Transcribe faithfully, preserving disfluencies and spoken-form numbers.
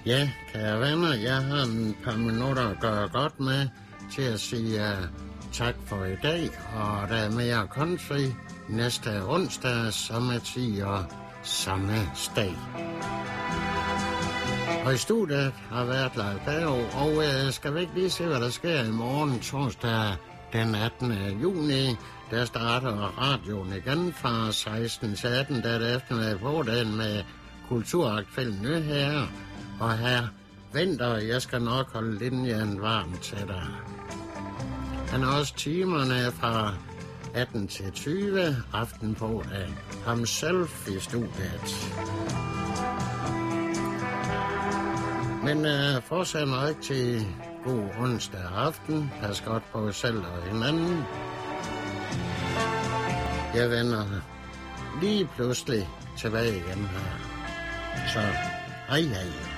Ja, kære venner, jeg har en par minutter at gøre godt med til at sige uh, tak for i dag, og der er mere country næste onsdag, samme tid og samme sted. Og i studiet har været Leif Berg, og uh, skal vi ikke lige se, hvad der sker i morgen, torsdag den attende juni. Der starter radioen igen fra seksten til atten, der er det eftermiddag på den med kulturaktuelle nyheder. Og her venter, jeg skal nok holde linjen varm til dig. Han har også timerne fra atten til tyve, aften på af ham selv i studiet. Men uh, fortsat en rigtig god onsdag aften. Pas godt på selv og hinanden. Jeg vender lige pludselig tilbage igen her. Så hej hej.